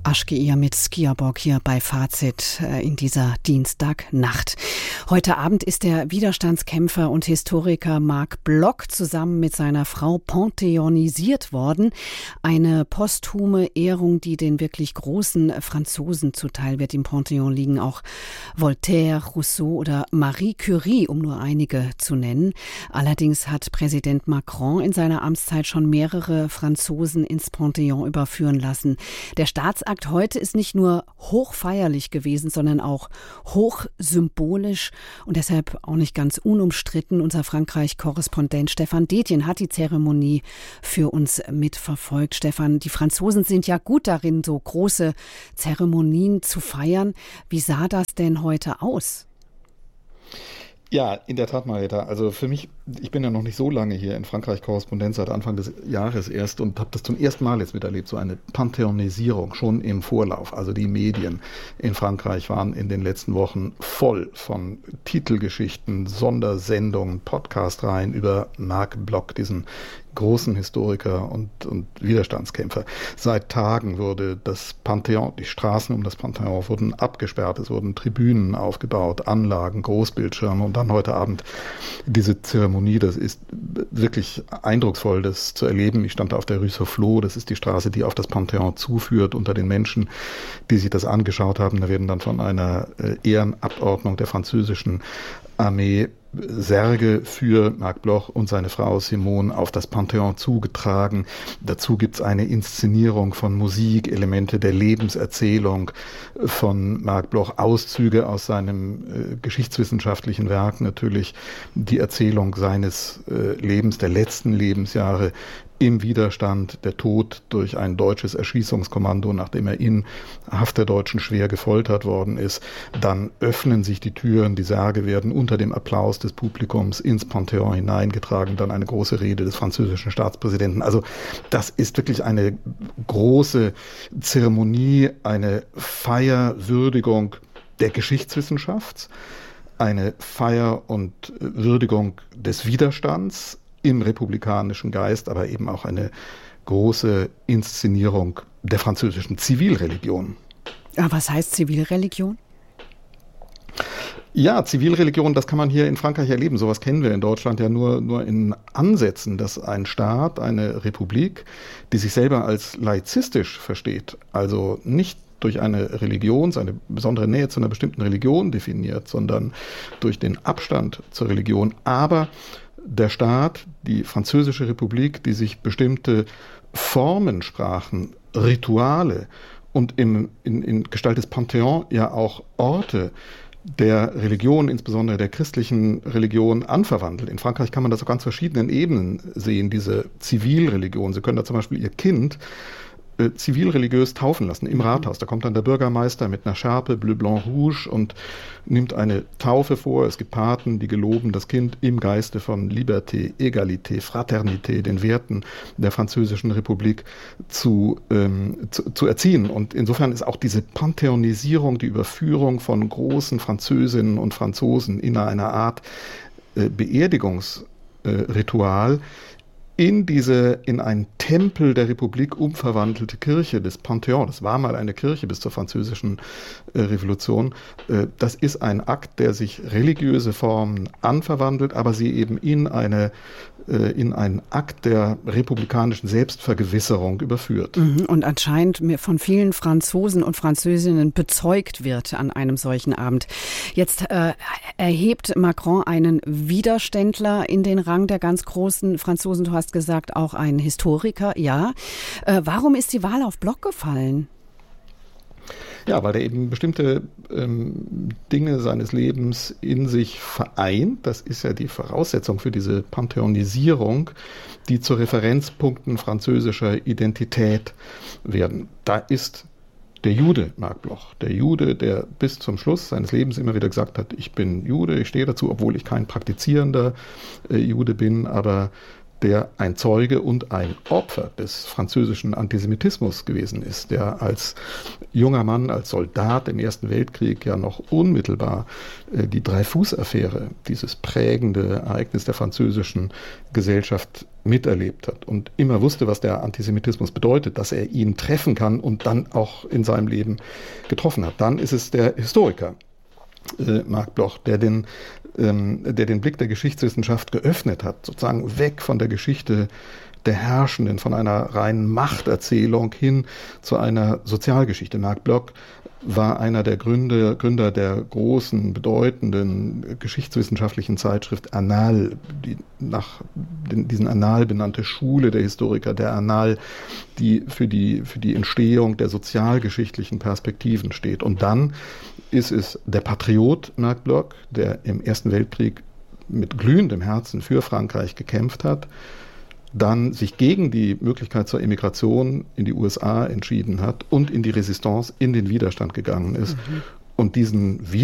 Aşk-ı mit Skiaborg hier bei Fazit in dieser Dienstagnacht. Heute Abend ist der Widerstandskämpfer und Historiker Marc Bloch zusammen mit seiner Frau pantheonisiert worden. Eine posthume Ehrung, die den wirklich großen Franzosen zuteil wird. Im Pantheon liegen auch Voltaire, Rousseau oder Marie Curie, um nur einige zu nennen. Allerdings hat Präsident Macron in seiner Amtszeit schon mehrere Franzosen ins Pantheon überführen lassen. Der Staatsakt heute ist nicht nur hochfeierlich gewesen, sondern auch hochsymbolisch und deshalb auch nicht ganz unumstritten. Unser Frankreich-Korrespondent Stefan Detjen hat die Zeremonie für uns mitverfolgt. Stefan, die Franzosen sind ja gut darin, so große Zeremonien zu feiern. Wie sah das denn heute aus? Ja, in der Tat, Marietta. Also für mich, ich bin ja noch nicht so lange hier in Frankreich Korrespondent, seit Anfang des Jahres erst und habe das zum ersten Mal jetzt miterlebt, so eine Pantheonisierung schon im Vorlauf. Also die Medien in Frankreich waren in den letzten Wochen voll von Titelgeschichten, Sondersendungen, Podcast-Reihen über Marc Bloch, diesen großen Historiker und Widerstandskämpfer. Seit Tagen wurde das Pantheon, die Straßen um das Pantheon wurden abgesperrt, es wurden Tribünen aufgebaut, Anlagen, Großbildschirme und dann heute Abend diese Zeremonie. Das ist wirklich eindrucksvoll, das zu erleben. Ich stand da auf der Rue Soufflot, das ist die Straße, die auf das Pantheon zuführt. Unter den Menschen, die sich das angeschaut haben, da werden dann von einer Ehrenabordnung der französischen Armee Särge für Marc Bloch und seine Frau Simone auf das Pantheon zugetragen. Dazu gibt's eine Inszenierung von Musik, Elemente der Lebenserzählung von Marc Bloch, Auszüge aus seinem geschichtswissenschaftlichen Werk, natürlich die Erzählung seines Lebens, der letzten Lebensjahre im Widerstand, der Tod durch ein deutsches Erschießungskommando, nachdem er in Haft der Deutschen schwer gefoltert worden ist. Dann öffnen sich die Türen, die Särge werden unter dem Applaus des Publikums ins Pantheon hineingetragen, dann eine große Rede des französischen Staatspräsidenten. Also das ist wirklich eine große Zeremonie, eine Feier, Würdigung der Geschichtswissenschaft, eine Feier und Würdigung des Widerstands im republikanischen Geist, aber eben auch eine große Inszenierung der französischen Zivilreligion. Was heißt Zivilreligion? Ja, Zivilreligion, das kann man hier in Frankreich erleben. Sowas kennen wir in Deutschland ja nur in Ansätzen, dass ein Staat, eine Republik, die sich selber als laizistisch versteht, also nicht durch eine Religion, seine besondere Nähe zu einer bestimmten Religion definiert, sondern durch den Abstand zur Religion, aber der Staat, die Französische Republik, die sich bestimmte Formensprachen, Rituale und in Gestalt des Pantheon ja auch Orte der Religion, insbesondere der christlichen Religion, anverwandelt. In Frankreich kann man das auf ganz verschiedenen Ebenen sehen, diese Zivilreligion. Sie können da zum Beispiel Ihr Kind zivilreligiös taufen lassen im Rathaus. Da kommt dann der Bürgermeister mit einer Schärpe, Bleu, Blanc, Rouge und nimmt eine Taufe vor. Es gibt Paten, die geloben, das Kind im Geiste von Liberté, Egalité, Fraternité, den Werten der Französischen Republik zu erziehen. Und insofern ist auch diese Pantheonisierung, die Überführung von großen Französinnen und Franzosen in einer Art Beerdigungsritual in einen Tempel der Republik umverwandelte Kirche des Pantheon. Das war mal eine Kirche bis zur Französischen Revolution. Das ist ein Akt, der sich religiöse Formen anverwandelt, aber sie eben in einen Akt der republikanischen Selbstvergewisserung überführt. Und anscheinend von vielen Franzosen und Französinnen bezeugt wird an einem solchen Abend. Jetzt erhebt Macron einen Widerständler in den Rang der ganz großen Franzosen. Du hast gesagt, auch einen Historiker, ja. Warum ist die Wahl auf Bloch gefallen? Ja, weil er eben bestimmte Dinge seines Lebens in sich vereint. Das ist ja die Voraussetzung für diese Pantheonisierung, die zu Referenzpunkten französischer Identität werden. Da ist der Jude, Marc Bloch, der Jude, der bis zum Schluss seines Lebens immer wieder gesagt hat, ich bin Jude, ich stehe dazu, obwohl ich kein praktizierender Jude bin, aber der ein Zeuge und ein Opfer des französischen Antisemitismus gewesen ist, der als junger Mann, als Soldat im Ersten Weltkrieg ja noch unmittelbar die Dreyfus-Affäre, dieses prägende Ereignis der französischen Gesellschaft, miterlebt hat und immer wusste, was der Antisemitismus bedeutet, dass er ihn treffen kann und dann auch in seinem Leben getroffen hat. Dann ist es der Historiker Marc Bloch, der den Blick der Geschichtswissenschaft geöffnet hat, sozusagen weg von der Geschichte der Herrschenden, von einer reinen Machterzählung hin zu einer Sozialgeschichte. Marc Bloch war einer der Gründer der großen, bedeutenden geschichtswissenschaftlichen Zeitschrift Annales, die nach diesen Annales benannte Schule der Historiker, der Annales, die für die Entstehung der sozialgeschichtlichen Perspektiven steht. Und dann ist es der Patriot Marc Bloch, der im Ersten Weltkrieg mit glühendem Herzen für Frankreich gekämpft hat, dann sich gegen die Möglichkeit zur Emigration in die USA entschieden hat und in die Resistance, in den Widerstand gegangen ist und diesen